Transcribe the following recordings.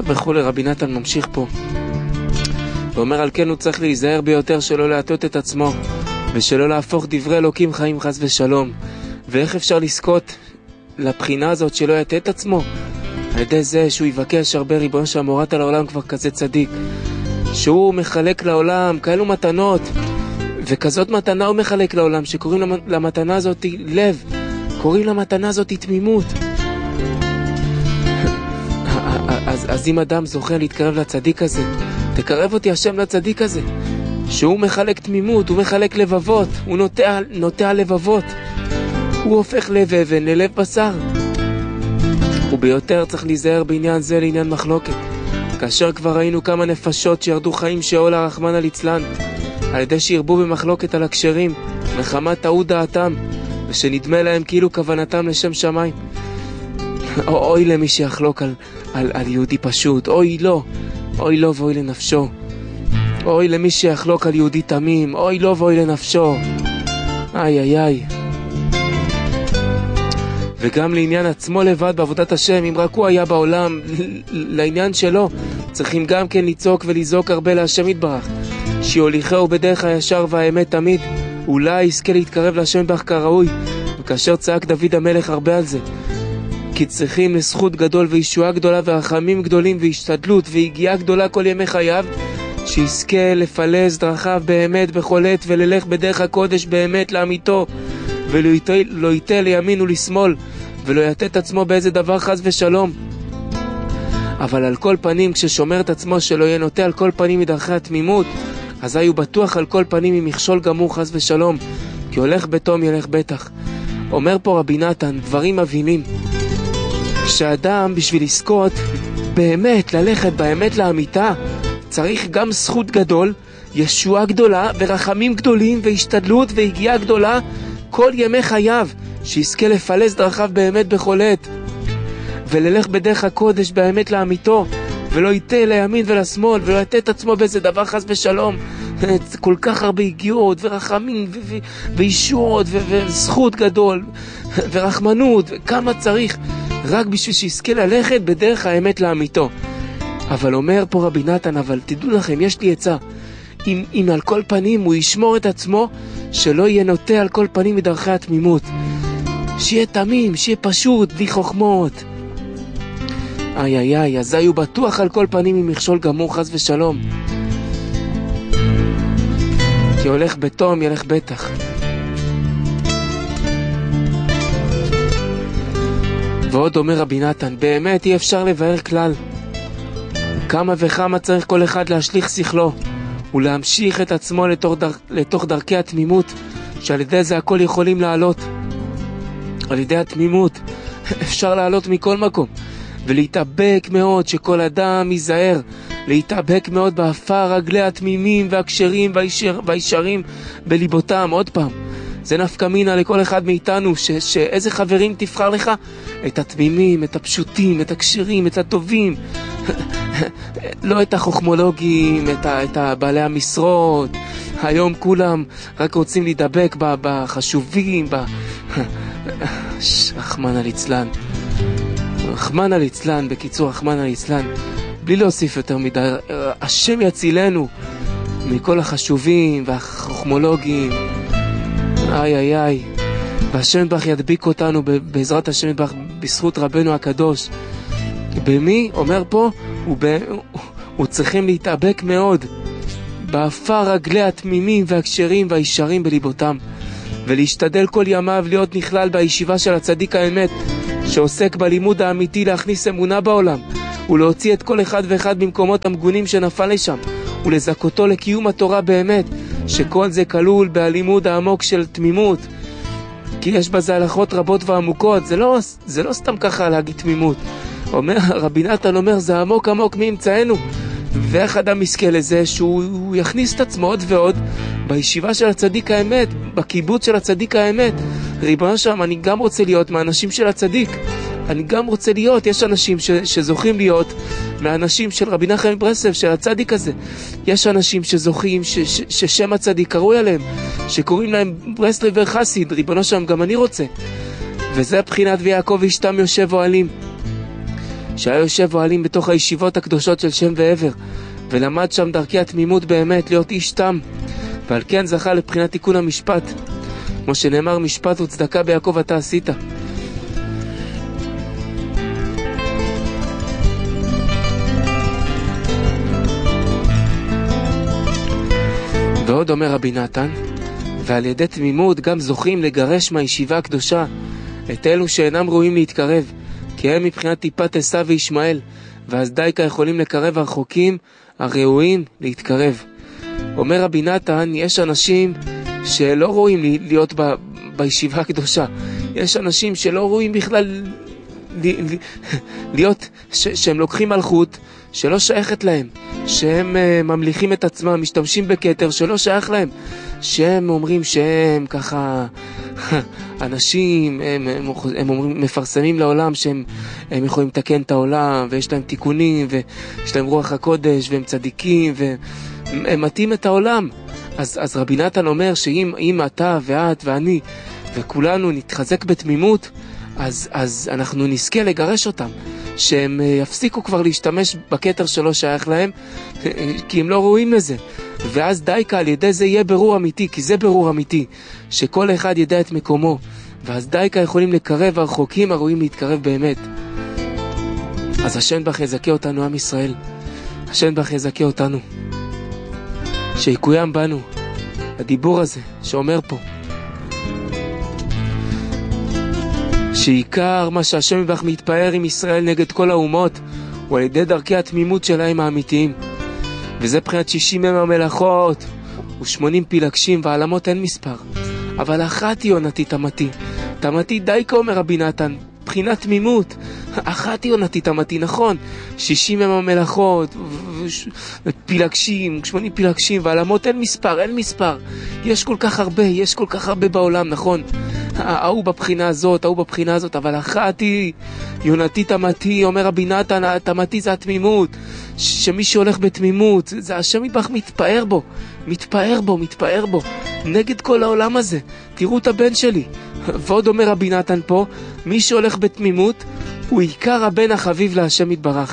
וכולי. רבי נתן ממשיך פה ואומר, על כן הוא צריך להיזהר ביותר שלא להטות את עצמו ושלא להפוך דברי אלוקים חיים חס ושלום. ואיך אפשר לזכות לבחינה הזאת שלא יטה את עצמו? על ידי זה שהוא יבקש הרבה, ריבונו של עולם, הוראת על העולם כבר כזה צדיק, שהוא מחלק לעולם כאלו מתנות, וכזאת מתנה הוא מחלק לעולם, שקוראים למתנה הזאת לב, קוראים למתנה הזאת תמימות. אז אם אדם זוכה להתקרב לצדיק הזה, תקרב אותי השם לצדיק הזה, שהוא מחלק תמימות, הוא מחלק לבבות, הוא נוטע לבבות, הוא הופך לב אבן ללב בשר. וביותר צריך להיזהר בעניין זה לעניין מחלוקת, כאשר כבר ראינו כמה נפשות שירדו חיים שאול הרחמן על יצלן, על ידי שירבו במחלוקת על הקשרים, מחמת טעות דעתם, ושנדמה להם כאילו כוונתם לשם שמיים. אוי למי שיחלוק על יהודי פשוט, אוי לו ואוי לנפשו. אוי למי שיחלוק על יהודי תמים, אוי לו ואוי לנפשו. איי. וגם לעניין עצמו לבד בעבודת השם, אם רק הוא היה בעולם לעניין שלו, צריכים גם כן לצעוק ולזעוק הרבה להשם יתברך, שיוליכהו בדרך הישר והאמת תמיד, אולי יזכה להתקרב להשם יתברך כראוי. וכאשר צעק דוד המלך הרבה על זה, כי צריכים לזכות גדול וישועה גדולה ורחמים גדולים והשתדלות והגיעה גדולה כל ימי חייו, שיזכה לפלס דרכיו באמת בכל עת וללך בדרך הקודש באמת לאמיתו, ולא ייתה לימין ולשמאל, ולא יטה את עצמו באיזה דבר חס ושלום. אבל על כל פנים, כששומר את עצמו שלא יהיה נוטה על כל פנים מדרכי התמימות, אז הוא בטוח על כל פנים עם מכשול גמור חס ושלום, כי הולך בתום ילך בטח. אומר פה רבי נתן דברים מבינים, שאדם בשביל לזכות באמת ללכת באמת לאמיתה, צריך גם זכות גדול, ישועה גדולה ורחמים גדולים והשתדלות והגיעה גדולה כל ימי חייו, שיזכה לפלס דרכיו באמת בכל עת, וללך בדרך הקודש באמת לאמיתו, ולא ייתה לימין ולשמאל, ולא יתה את עצמו באיזה דבר חס ושלום. כל כך הרבה הגיעות ורחמים וישועות וזכות גדול ורחמנות, וכמה צריך רק בשביל שיזכה ללכת בדרך האמת לאמיתו. אבל אומר פה רבי נתן, אבל תדעו לכם, יש לי עצה, אם על כל פנים הוא ישמור את עצמו, שלא יהיה נוטה על כל פנים מדרכי התמימות, שיהיה תמים, שיהיה פשוט, בלי חוכמות. איי, אז הוא בטוח על כל פנים עם מכשול גמור חס ושלום, כי הולך בתום ילך בטח. ועוד אומר רבי נתן, באמת אי אפשר לבאר כלל, כמה וכמה צריך כל אחד להשליך שכלו ולהמשיך את עצמו לתוך דרכי התמימות, שעל ידי זה הכל יכולים לעלות. על ידי התמימות אפשר לעלות מכל מקום, ולהתאבק מאוד, שכל אדם ייזהר להתאבק מאוד באפר רגלי התמימים והקשרים והישרים בליבותם. עוד פעם, זה נפקא מינה לכל אחד מאיתנו, שאיזה חברים תבחר לך? את התמימים, את הפשוטים, את הקשרים, את הטובים, לא את החוכמולוגים, את בעלי המשרות. היום כולם רק רוצים להידבק בחשובים, רחמן על יצלן, רחמן על יצלן, בקיצור רחמן על יצלן, בלי להוסיף יותר מדי. השם יצילנו מכל החשובים והחוכמולוגים. איי, והשם יתברך ידביק אותנו בעזרת השם יתברך, בזכות רבנו הקדוש. במי? אומר פה, הוא צריכים להתאבק מאוד באפר רגלי התמימים והקשרים והישרים בליבותם, ולהשתדל כל ימיו להיות נכלל בישיבה של הצדיק האמת, שעוסק בלימוד האמיתי להכניס אמונה בעולם, ולהוציא את כל אחד ואחד במקומות המגונים שנפל לשם, ולזכותו לקיום התורה באמת, שכל זה כלול בלימוד העמוק של תמימות, כי יש בזה הלכות רבות ועמוקות. זה לא סתם ככה להגיד תמימות. אומר רבי נתן, אומר זה עמוק עמוק מאמצענו, ואיך אדם יזכה לזה? שהוא יכניס את עצמו עוד ועוד בישיבה של הצדיק האמת, בקיבוץ של הצדיק האמת. ריבונו של עולם, אני גם רוצה להיות מהאנשים של הצדיק, אני גם רוצה להיות, יש אנשים שזוכים להיות מהאנשים של רבי נחמן מברסלב, של הצדיק הזה. יש אנשים שזוכים ששם הצדיק קרוי עליהם, שקוראים להם ברסלבר חסיד. ריבונו של עולם, גם אני רוצה. וזה הבחינת ויעקב ואשתם יושב אוהלים, שהיה יושב אוהלים בתוך הישיבות הקדושות של שם ועבר, ולמד שם דרכי התמימות באמת, להיות איש תם, ועל כן זכה לבחינת תיקון המשפט, כמו שנאמר, משפט וצדקה ביעקב אתה עשית. ועוד אומר רבי נתן, ועל ידי תמימות גם זוכים לגרש מהישיבה הקדושה את אלו שאינם ראויים להתקרב, כי הם מבחינת טיפת עשיו וישמעאל, ואז דייקה יכולים לקרב הרחוקים הראויים להתקרב. אומר רבי נתן, יש אנשים שלא רואים להיות בישיבה הקדושה. יש אנשים שלא רואים בכלל להיות, שהם לוקחים מלכות שלא שייכת להם, שהם ממליכים את עצמם, משתמשים בכתר שלא שייך להם, שהם אומרים שהם ככה אנשים, הם אומרים, מפרסמים לעולם שהם יכולים לתקן את העולם, ויש להם תיקונים, ויש להם רוח הקודש, והם צדיקים, והם מתאים את העולם. אז רבי נתן אומר שאם אתה ואת ואני וכולנו נתחזק בתמימות, אז אנחנו נזכה לגרש אותם, שהם יפסיקו כבר להשתמש בכתר שלא שייך להם, כי הם לא רואים לזה. ואז דייקה על ידי זה יהיה ברור אמיתי, כי זה ברור אמיתי, שכל אחד ידע את מקומו, ואז דייקה יכולים לקרב הרחוקים הראויים להתקרב באמת. אז השם בך יזכה אותנו עם ישראל, השם בך יזכה אותנו, שיקוים בנו הדיבור הזה שאומר פה, שעיקר מה שהשם בך מתפאר עם ישראל נגד כל האומות הוא על ידי דרכי התמימות שלהם האמיתיים, וזה בחינת 60 המלאכות ו80 פילגשים ועלמות אין מספר, אבל אחת היא עונתי תמתי. תמתי דייקה אומר רבי נתן, בחינת תמימות, אחת היא עונתי תמתי, נכון, 60 המלאכות פילגשים, 80 פילגשים ועלמות אין מספר, אין מספר, יש כל כך הרבה, יש כל כך הרבה בעולם, נכון, ההוא בבחינה הזאת, ההוא בבחינה הזאת, אבל אחת היא יונתי תמתי. אומר רבי נתן, תמתי זה התמימות, שמי שהולך בתמימות, זה השם יתברך מתפאר בו, מתפאר בו, מתפאר בו, נגד כל העולם הזה. תראו את הבן שלי. ועוד אומר רבי נתן פה, מי שהולך בתמימות, הוא עיקר הבן החביב להשם יתברך.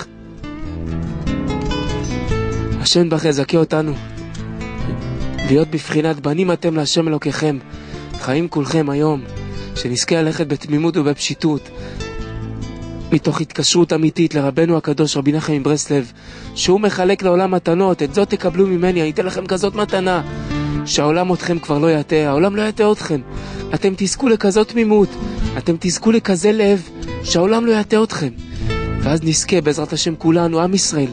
השם יתברך יזכה אותנו, להיות בבחינת בנים אתם להשם אלוקיכם, חיים כולכם היום, שנזכה ללכת בתמימות ובפשיטות, מתוך התקשרות אמיתית לרבנו הקדוש רבי נחמן מברסלב, שהוא מחלק לעולם מתנות, את זאת תקבלו ממני, אני אתן לכם כזאת מתנה, שהעולם אתכם כבר לא יטעה, העולם לא יטעה אתכם, אתם תזכו לכזאת תמימות, אתם תזכו לכזה לב, שהעולם לא יטעה אתכם, ואז נזכה בעזרת השם כולנו, עם ישראל,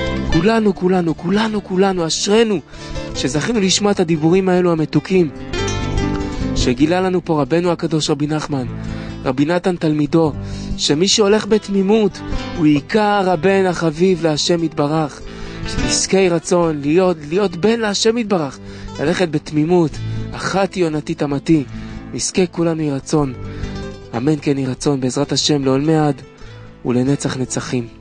כולנו, אשרנו, שזכינו לשמוע את הדיבורים האלו המתוקים, שגילה לנו פה רבנו הקדוש רבי נחמן, רבי נתן תלמידו, שמי שהולך בתמימות הוא עיקר הבן החביב להשם יתברך, שנזכי רצון להיות בן להשם יתברך, ללכת בתמימות, אחת היא עונתי תמתי, נזכה כולנו ירצון, אמן כן ירצון, בעזרת השם לעולמי עד ולנצח נצחים.